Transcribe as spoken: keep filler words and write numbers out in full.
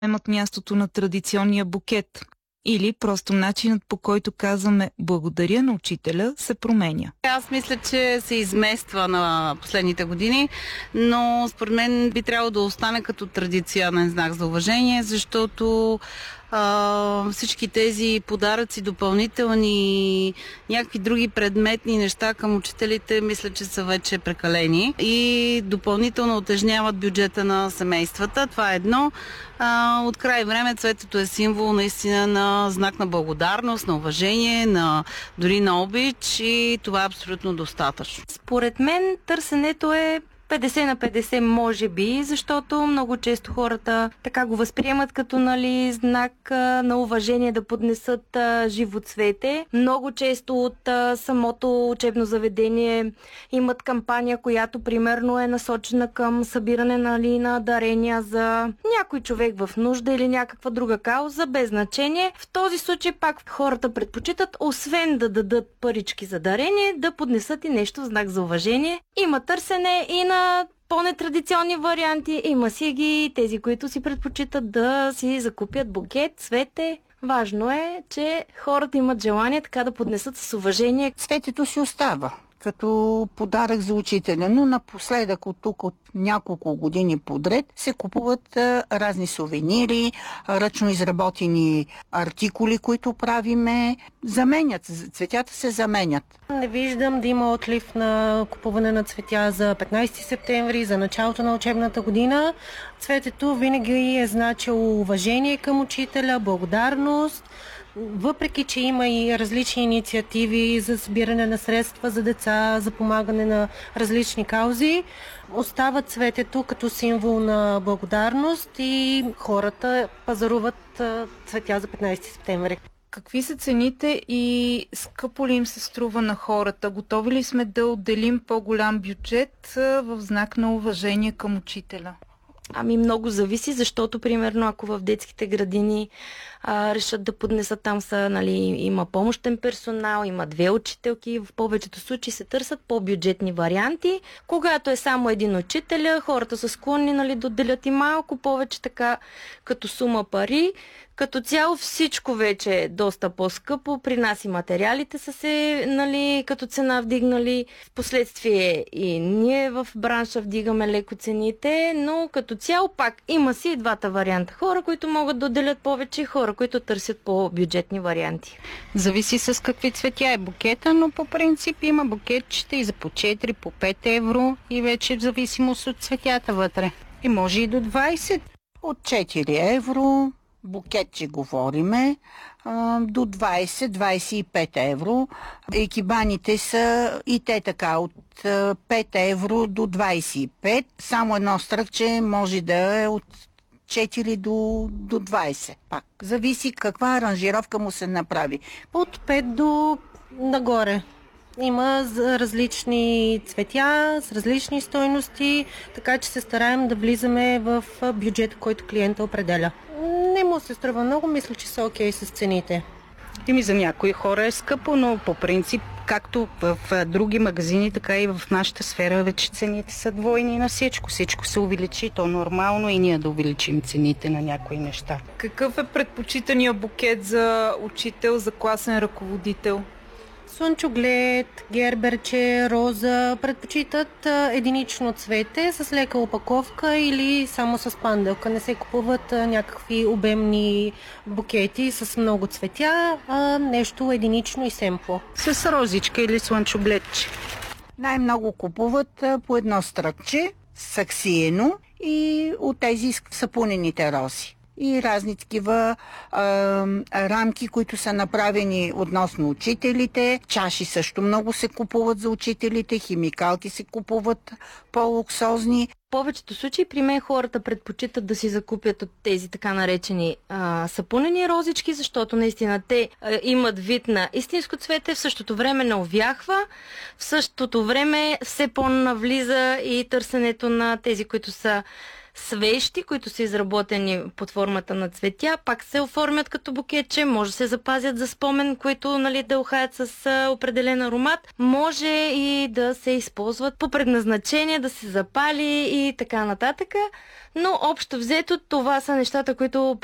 имат мястото на традиционния букет. Или просто начинът, по който казваме благодаря на учителя, се променя. Аз мисля, че се измества на последните години, но според мен би трябвало да остане като традиционен знак за уважение, защото а, всички тези подаръци, допълнителни, някакви други предметни неща към учителите, мисля, че са вече прекалени и допълнително утежняват бюджета на семействата. Това е едно. А, от край време цветето е символ наистина на знак на благодарност, на уважение, на, дори на обич и това е абсолютно достатъчно. Според мен търсенето е петдесет на петдесет може би, защото много често хората така го възприемат като, нали, знак а, на уважение да поднесат а, живо цвете. Много често от а, самото учебно заведение имат кампания, която примерно е насочена към събиране, нали, на дарения за някой човек в нужда или някаква друга кауза, без значение. В този случай пак хората предпочитат, освен да дадат парички за дарение, да поднесат и нещо в знак за уважение. Има търсене и на по-нетрадиционни варианти. Има си ги тези, които си предпочитат да си закупят букет, цвете. Важно е, че хората имат желание така да поднесат с уважение. Цветето си остава като подарък за учителя, но напоследък от тук от няколко години подред се купуват а, разни сувенири, ръчно изработени артикули, които правиме. Заменят, цветята се заменят. Не виждам да има отлив на купуване на цветя за петнайсети септември, за началото на учебната година. Цветето винаги е значило уважение към учителя, благодарност. Въпреки че има и различни инициативи за събиране на средства за деца, за помагане на различни каузи, остава цветето като символ на благодарност и хората пазаруват цветя за петнайсети септември. Какви са цените и скъпо ли им се струва на хората? Готови ли сме да отделим по-голям бюджет в знак на уважение към учителя? Ами много зависи, защото примерно ако в детските градини а, решат да поднесат, там са, нали, има помощен персонал, има две учителки, в повечето случаи се търсят по-бюджетни варианти. Когато е само един учителя, хората са склонни, нали, да отделят и малко повече така като сума пари. Като цяло всичко вече е доста по-скъпо. При нас и материалите са се, нали, като цена вдигнали. Впоследствие и ние в бранша вдигаме леко цените, но като цяло пак има си и двата варианта. Хора, които могат да отделят повече, и хора, които търсят по-бюджетни варианти. Зависи с какви цветя е букета, но по принцип има букетчета и за по четири, по пет евро и вече в зависимост от цветята вътре. И може и до двайсет. От четири евро... букетче говориме, до двайсет до двайсет и пет евро. Екибаните са и те така от пет евро до двайсет и пет. Само едно стръкче може да е от четири до, до двайсет. Пак зависи каква аранжировка му се направи. От пет до нагоре. Има различни цветя с различни стойности, така че се стараем да влизаме в бюджет, който клиента определя. Не му се струва много, мисля, че са окей с цените. Ими за някои хора е скъпо, но по принцип, както в други магазини, така и в нашата сфера вече цените са двойни на всичко. Всичко се увеличи, то нормално и ние да увеличим цените на някои неща. Какъв е предпочитания букет за учител, за класен ръководител? Слънчоглед, герберче, роза предпочитат единично цвете с лека опаковка или само с панделка. Не се купуват някакви обемни букети с много цветя, а нещо единично и семпло. С розичка или слънчогледче. Най-много купуват по едно стръкче, саксиено и от тези сапунените рози. И разни такива а, рамки, които са направени относно учителите. Чаши също много се купуват за учителите, химикалки се купуват по-луксозни. В повечето случаи при мен хората предпочитат да си закупят от тези така наречени а, сапунени розички, защото наистина те а, имат вид на истинско цвете, в същото време не увяхва, в същото време все по-навлиза и търсенето на тези, които са свещи, които са изработени под формата на цветя, пак се оформят като букетче, може да се запазят за спомен, които нали, да ухаят с а, определен аромат, може и да се използват по предназначение, да се запали и така нататък. Но общо взето това са нещата, които